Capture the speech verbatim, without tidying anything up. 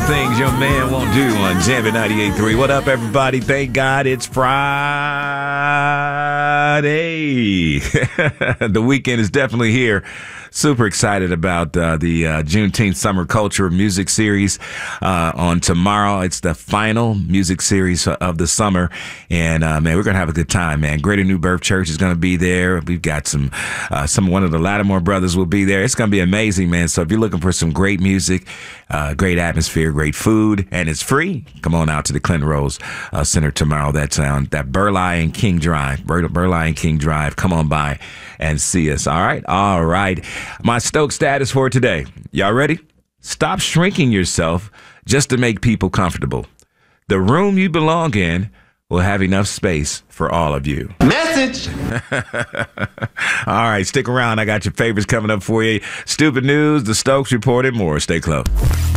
things your man won't do on Jammin' ninety-eight point three. What up, everybody? Thank God it's Friday. The weekend is definitely here. Super excited about uh, the uh, Juneteenth Summer Culture Music Series uh, on tomorrow. It's the final music series of the summer. And, uh, man, we're going to have a good time, man. Greater New Birth Church is going to be there. We've got some, uh, some, one of the Lattimore brothers will be there. It's going to be amazing, man. So if you're looking for some great music, uh, great atmosphere, great food, and it's free, come on out to the Clinton Rose uh, Center tomorrow. That's on that Burleigh and King Drive. Bur- Burleigh and King Drive. Come on by and see us. All right. All right. My Stoke status for today. Y'all ready? Stop shrinking yourself just to make people comfortable. The room you belong in will have enough space for all of you. Message. All right, stick around. I got your favorites coming up for you. Stupid news, the Stokes Report, and more. Stay close.